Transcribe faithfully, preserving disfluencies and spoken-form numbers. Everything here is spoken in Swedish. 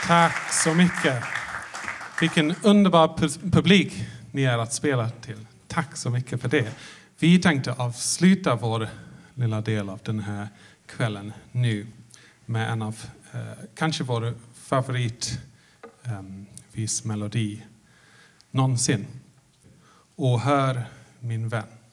Tack så mycket. Vilken underbar pu- publik ni är att spela till. Tack så mycket för det. Vi tänkte avsluta vår lilla del av den här kvällen nu med en av eh, kanske vår favorit eh, vismelodi någonsin. Och hör min vän.